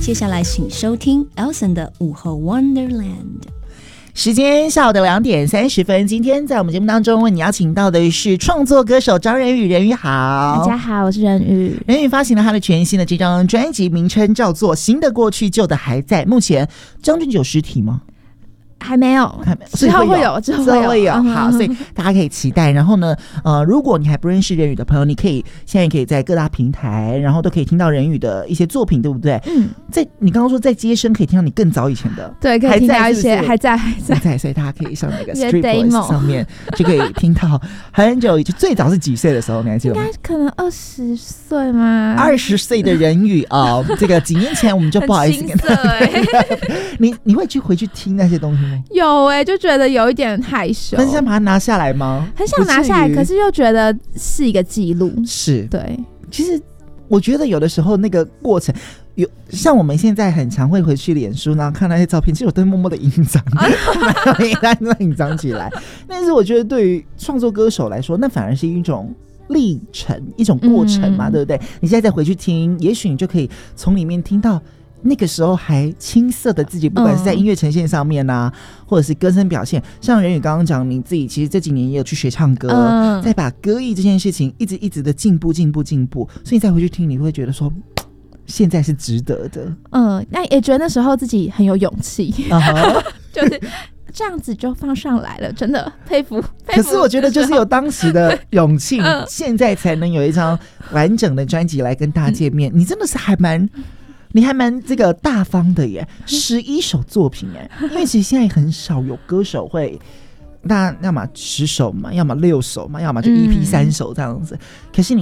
接下来请收听 Elson 的午后 Wonderland。 时间下午的2点30分，今天在我们节目当中为你邀请到的是创作歌手张仁宇。仁宇好。 大家好，我是仁宇。 仁宇发行了他的全新的这张专辑，名称叫做《新的过去，旧的还在》。目前张俊有实体吗？ 还没有，之后会有，之后会有。 好，所以大家可以期待。然后呢，如果你还不认识仁宇的朋友，你可以现在可以在各大平台，然后都可以听到仁宇的一些作品，对不对？在你刚刚说在街声可以听到你更早以前的， 对，可以听到一些还在， 所以大家可以上那个 Street Voice 上面就可以听到很久以前，最早是几岁的时候？你还记得吗？ 应该可能20岁吗 ？20岁的仁宇啊，这个几年前我们就不好意思跟他。你会回去听那些东西吗？ 有就觉得有一点害羞， 很想把它拿下来吗？ 很想拿下来，可是又觉得是一个记录。是，对。其实我觉得有的时候那个过程，像我们现在很常会回去脸书，然后看那些照片，其实我都默默的隐藏，隐藏起来。但是我觉得对于创作歌手来说，那反而是一种历程，一种过程嘛，对不对？你现在再回去听，也许你就可以从里面听到那个时候还青涩的自己，不管是在音乐呈现上面啊，或者是歌声表现。像仁宇刚刚讲，你自己其实这几年也有去学唱歌，再把歌艺这件事情一直的进步，所以你再回去听，你会觉得说现在是值得的。 那也觉得那时候自己很有勇气，就是这样子就放上来了，真的佩服。 可是我觉得就是有当时的勇气，现在才能有一张完整的专辑来跟大家见面。你真的是你还蛮这个大方的耶，11首作品耶，因为其实现在很少有歌手会，那要么10首嘛，要么6首嘛，要么就EP 3首这样子。可是你